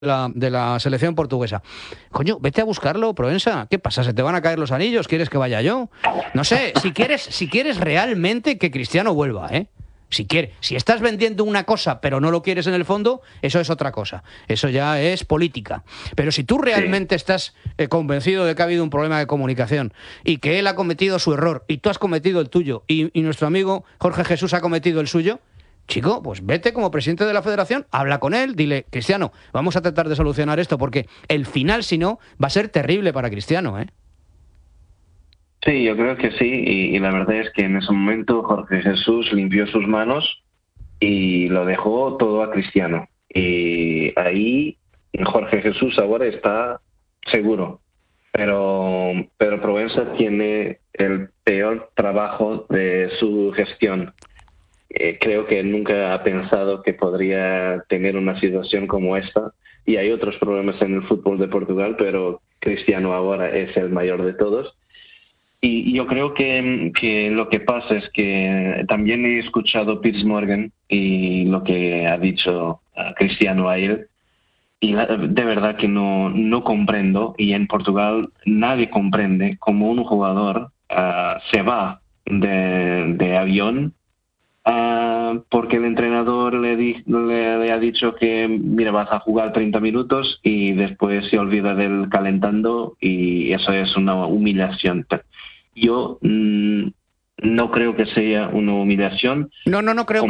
de la selección portuguesa. Coño, vete a buscarlo, Proensa. ¿Qué pasa? ¿Se te van a caer los anillos? ¿Quieres que vaya yo? No sé, si quieres realmente que Cristiano vuelva, ¿eh? Si estás vendiendo una cosa pero no lo quieres en el fondo, eso es otra cosa. Eso ya es política. Pero si tú realmente estás convencido de que ha habido un problema de comunicación y que él ha cometido su error y tú has cometido el tuyo y nuestro amigo Jorge Jesús ha cometido el suyo, chico, pues vete como presidente de la federación, habla con él, dile, Cristiano, vamos a tratar de solucionar esto porque el final, si no, va a ser terrible para Cristiano, ¿eh? Sí, yo creo que sí, y la verdad es que en ese momento Jorge Jesús limpió sus manos y lo dejó todo a Cristiano. Y ahí Jorge Jesús ahora está seguro, pero Provenza tiene el peor trabajo de su gestión. Creo que nunca ha pensado que podría tener una situación como esta, y hay otros problemas en el fútbol de Portugal, pero Cristiano ahora es el mayor de todos. Y yo creo que lo que pasa es que también he escuchado a Piers Morgan y lo que ha dicho Cristiano a él, y de verdad que no comprendo, y en Portugal nadie comprende cómo un jugador se va de avión porque el entrenador le ha dicho que mira, vas a jugar 30 minutos y después se olvida del calentando, y eso es una humillación. Yo no creo que sea una humillación. No creo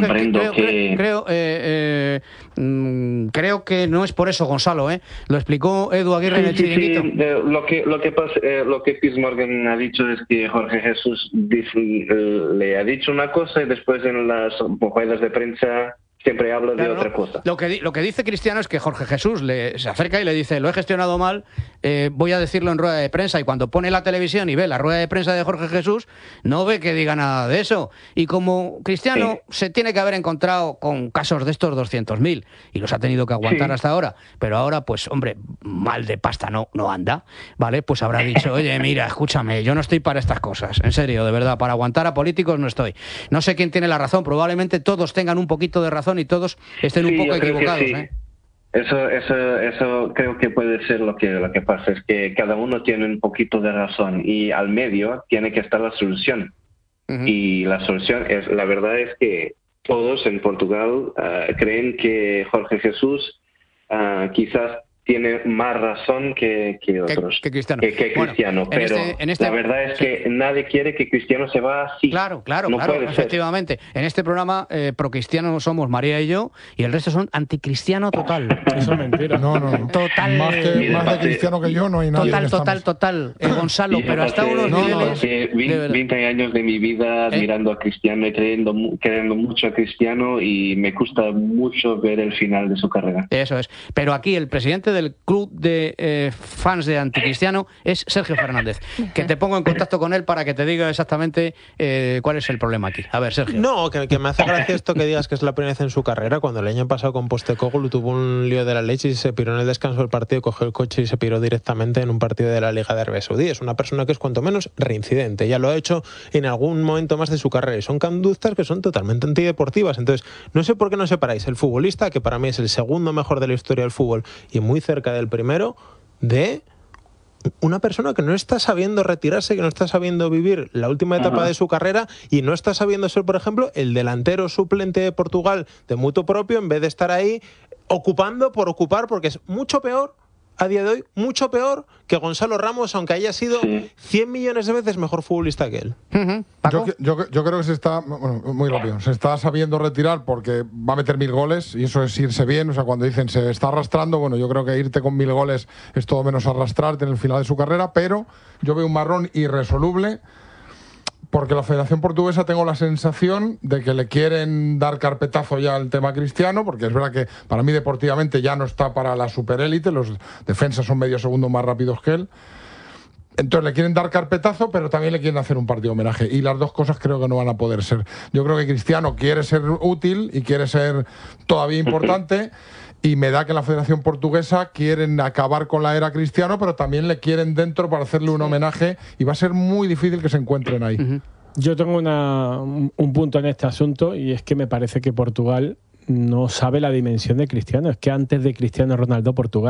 creo que no es por eso, Gonzalo, ¿eh? Lo explicó Edu Aguirre en el Chiringuito. Sí. Lo que Piers Morgan ha dicho es que Jorge Jesús le ha dicho una cosa y después en las ruedas de prensa siempre habla de otra cosa. Lo que dice Cristiano es que Jorge Jesús se acerca y le dice, lo he gestionado mal, voy a decirlo en rueda de prensa, y cuando pone la televisión y ve la rueda de prensa de Jorge Jesús, no ve que diga nada de eso. Y como Cristiano se tiene que haber encontrado con casos de estos 200.000 y los ha tenido que aguantar hasta ahora, pero ahora, pues, hombre, mal de pasta no anda, ¿vale? Pues habrá dicho, oye, mira, escúchame, yo no estoy para estas cosas, en serio, de verdad, para aguantar a políticos no estoy. No sé quién tiene la razón, probablemente todos tengan un poquito de razón y todos estén un poco equivocados, ¿eh? Eso creo que puede ser lo que pasa, es que cada uno tiene un poquito de razón y al medio tiene que estar la solución. Y la solución la verdad es que todos en Portugal creen que Jorge Jesús quizás tiene más razón que otros, que Cristiano. Cristiano, pero la verdad es que nadie quiere que Cristiano se va así. Claro, efectivamente. En este programa pro cristiano somos María y yo, y el resto son anticristiano total. Eso es mentira. No. Total. Más de cristiano que yo no hay nadie. Total. Gonzalo, pero hasta unos niveles... 20 años de mi vida mirando a Cristiano y queriendo mucho a Cristiano, y me gusta mucho ver el final de su carrera. Eso es. Pero aquí el presidente del club de fans de anticristiano es Sergio Fernández, que te pongo en contacto con él para que te diga exactamente cuál es el problema aquí. A ver, Sergio. No, que me hace gracia esto que digas que es la primera vez en su carrera, cuando el año pasado con Postecoglou tuvo un lío de la leche y se piró en el descanso del partido, cogió el coche y se piró directamente en un partido de la Liga de Arabia Saudí. Es una persona que es cuanto menos reincidente, ya lo ha hecho en algún momento más de su carrera, y son conductas que son totalmente antideportivas. Entonces, no sé por qué no separáis el futbolista, que para mí es el segundo mejor de la historia del fútbol y muy cerca del primero, de una persona que no está sabiendo retirarse, que no está sabiendo vivir la última etapa de su carrera, y no está sabiendo ser, por ejemplo, el delantero suplente de Portugal de mutuo propio, en vez de estar ahí ocupando por ocupar, porque es mucho peor a día de hoy, mucho peor que Gonzalo Ramos, aunque haya sido 100 millones de veces mejor futbolista que él. Yo creo que se está, muy rápido, se está sabiendo retirar porque va a meter 1000 goles, y eso es irse bien. O sea, cuando dicen se está arrastrando, bueno, yo creo que irte con 1000 goles es todo menos arrastrarte en el final de su carrera, pero yo veo un marrón irresoluble, porque la Federación Portuguesa, tengo la sensación de que le quieren dar carpetazo ya al tema Cristiano, porque es verdad que para mí deportivamente ya no está para la superélite, los defensas son medio segundo más rápidos que él. Entonces le quieren dar carpetazo, pero también le quieren hacer un partido homenaje, y las dos cosas creo que no van a poder ser. Yo creo que Cristiano quiere ser útil y quiere ser todavía importante, y me da que la Federación Portuguesa quieren acabar con la era Cristiano, pero también le quieren dentro para hacerle un homenaje, y va a ser muy difícil que se encuentren ahí. Yo tengo un punto en este asunto, y es que me parece que Portugal no sabe la dimensión de Cristiano. Es que antes de Cristiano Ronaldo, Portugal